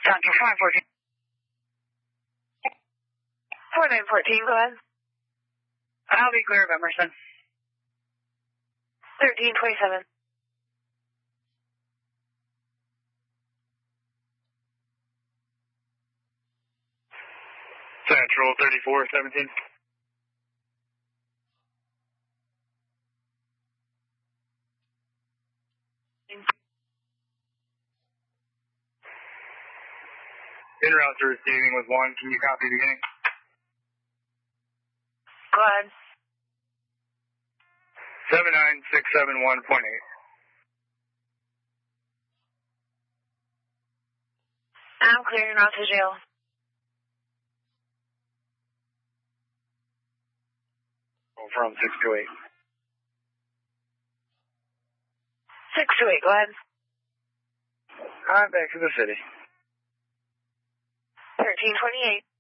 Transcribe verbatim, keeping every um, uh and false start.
Doctor five fourteen. four nine fourteen, go ahead. I'll be clear of Emerson. thirteen twenty-seven. Central thirty-four seventeen. En route to receiving with one. Can you copy beginning? Go ahead. seven nine six seven one point eight. I'm clearing route to jail. From six two eight. six two eight, go ahead. Alright, back to the city. thirteen twenty-eight.